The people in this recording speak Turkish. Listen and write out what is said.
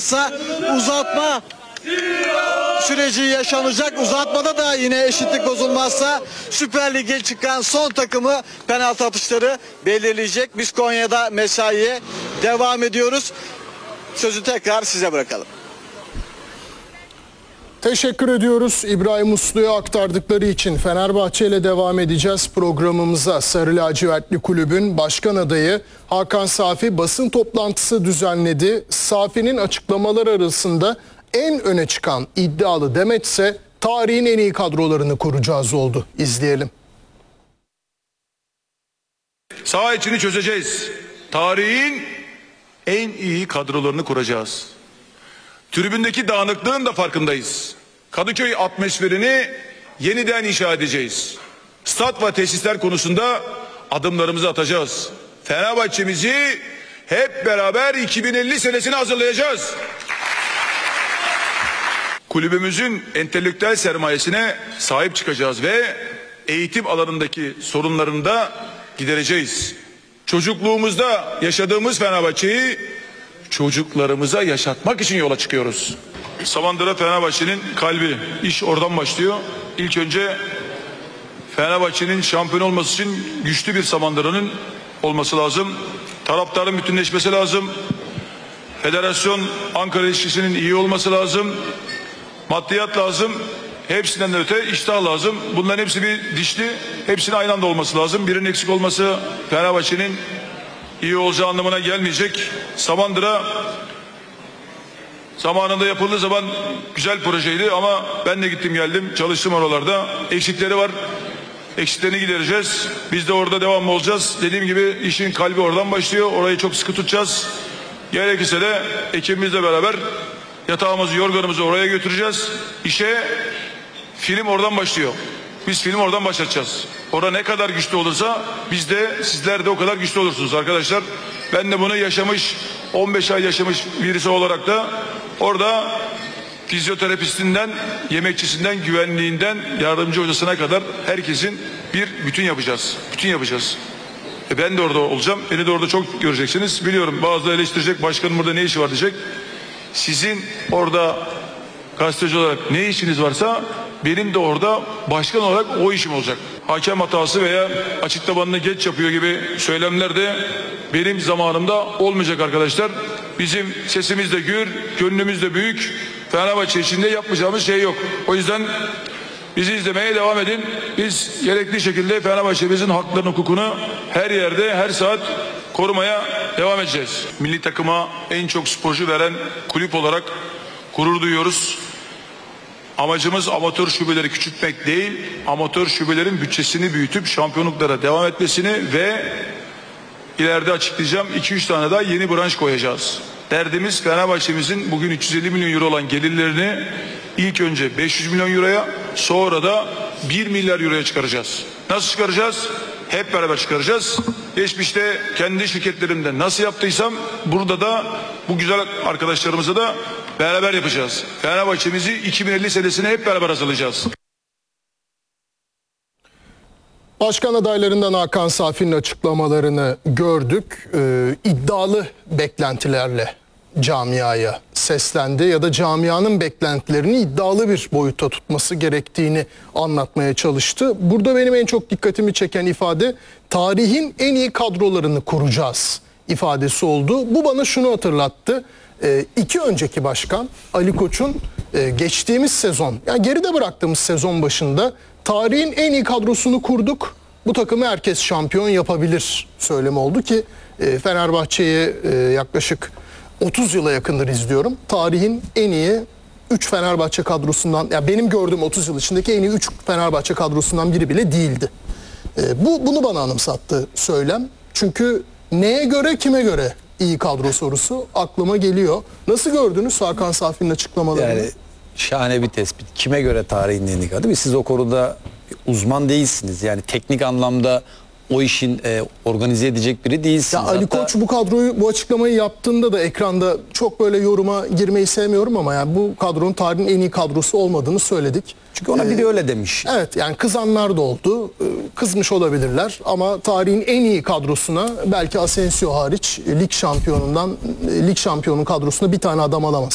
olmazsa uzatma süreci yaşanacak. Uzatmada da yine eşitlik bozulmazsa Süper Lig'e çıkan son takımı penaltı atışları belirleyecek. Biz Konya'da mesaiye devam ediyoruz. Sözü tekrar size bırakalım. Teşekkür ediyoruz İbrahim Uslu'ya aktardıkları için. Fenerbahçe ile devam edeceğiz programımıza. Sarı Lacivertli Kulübün başkan adayı Hakan Safi basın toplantısı düzenledi. Safi'nin açıklamaları arasında en öne çıkan iddialı demetse tarihin en iyi kadrolarını kuracağız oldu. İzleyelim. Saha içini çözeceğiz. Tarihin en iyi kadrolarını kuracağız. Tribündeki dağınıklığın da farkındayız. Kadıköy atmosferini yeniden inşa edeceğiz. Stat ve tesisler konusunda adımlarımızı atacağız. Fenerbahçe'mizi hep beraber 2050 senesine hazırlayacağız. Kulübümüzün entelektüel sermayesine sahip çıkacağız ve eğitim alanındaki sorunlarını da gidereceğiz. Çocukluğumuzda yaşadığımız Fenerbahçe'yi çocuklarımıza yaşatmak için yola çıkıyoruz. Samandıra Fenerbahçe'nin kalbi. İş oradan başlıyor. İlk önce Fenerbahçe'nin şampiyon olması için güçlü bir Samandıra'nın olması lazım. Taraftarın bütünleşmesi lazım. Federasyon Ankara ilişkisinin iyi olması lazım. Maddiyat lazım. Hepsinden de öte iştah lazım. Bunların hepsi bir dişli. Hepsinin aynı anda olması lazım. Birinin eksik olması Fenerbahçe'nin iyi olacağı anlamına gelmeyecek. Samandıra zamanında yapıldığı zaman güzel projeydi ama ben de gittim geldim, çalıştım oralarda. Eksikleri var. Eksiklerini gidereceğiz. Biz de orada devamlı olacağız. Dediğim gibi işin kalbi oradan başlıyor. Orayı çok sıkı tutacağız. Gerekirse de ekibimizle beraber yatağımızı, yorganımızı oraya götüreceğiz. İşe film oradan başlıyor. Biz film oradan başlatacağız. Orada ne kadar güçlü olursa biz de, sizler de o kadar güçlü olursunuz arkadaşlar. Ben de bunu yaşamış, 15 ay yaşamış birisi olarak da orada fizyoterapistinden, yemekçisinden, güvenliğinden, yardımcı hocasına kadar herkesin bir bütün yapacağız. Bütün yapacağız. Ben de orada olacağım. Beni de orada çok göreceksiniz. Biliyorum bazıları eleştirecek, başkanın burada ne işi var diyecek. Sizin orada gazeteci olarak ne işiniz varsa benim de orada başkan olarak o işim olacak. Hakem hatası veya açık tabanını geç yapıyor gibi söylemler de benim zamanımda olmayacak arkadaşlar. Bizim sesimiz de gür, gönlümüz de büyük. Fenerbahçe içinde yapmayacağımız şey yok. O yüzden bizi izlemeye devam edin. Biz gerekli şekilde Fenerbahçe'mizin haklarını, hukukunu her yerde, her saat korumaya devam edeceğiz. Milli takıma en çok sporcu veren kulüp olarak gurur duyuyoruz. Amacımız amatör şubeleri küçültmek değil, amatör şubelerin bütçesini büyütüp şampiyonluklara devam etmesini ve ileride açıklayacağım 2-3 tane daha yeni branş koyacağız. Derdimiz Fenerbahçe'mizin bugün 350 milyon euro olan gelirlerini ilk önce 500 milyon euroya, sonra da 1 milyar euroya çıkaracağız. Nasıl çıkaracağız? Hep beraber çıkaracağız. Geçmişte kendi şirketlerimde nasıl yaptıysam burada da bu güzel arkadaşlarımızla da beraber yapacağız. Fenerbahçe'mizi 2050 senesine hep beraber hazırlayacağız. Başkan adaylarından Hakan Safi'nin açıklamalarını gördük. İddialı beklentilerle camiaya seslendi ya da camianın beklentilerini iddialı bir boyutta tutması gerektiğini anlatmaya çalıştı. Burada benim en çok dikkatimi çeken ifade tarihin en iyi kadrolarını kuracağız ifadesi oldu. Bu bana şunu hatırlattı. İki önceki başkan Ali Koç'un geçtiğimiz sezon, yani geride bıraktığımız sezon başında tarihin en iyi kadrosunu kurduk. Bu takımı herkes şampiyon yapabilir söylemi oldu ki Fenerbahçe'yi yaklaşık 30 yıla yakındır izliyorum. Tarihin en iyi 3 Fenerbahçe kadrosundan, yani benim gördüğüm 30 yıl içindeki en iyi 3 Fenerbahçe kadrosundan biri bile değildi. Bunu bana anımsattı söylem. Çünkü neye göre, kime göre iyi kadro sorusu aklıma geliyor. Nasıl gördünüz Hakan Safi'nin açıklamalarını? Yani şahane bir tespit. Kime göre tarihin en iyi kadro? Siz o konuda uzman değilsiniz. Yani teknik anlamda o işin organize edecek biri değilsiniz. Ya Ali Koç bu kadroyu, bu açıklamayı yaptığında da ekranda çok böyle yoruma girmeyi sevmiyorum ama yani bu kadronun tarihin en iyi kadrosu olmadığını söyledik. Çünkü ona biri öyle demiş. Evet, yani kızanlar da oldu. Kızmış olabilirler ama tarihin en iyi kadrosuna belki Asensio hariç lig şampiyonunun kadrosuna bir tane adam alamaz.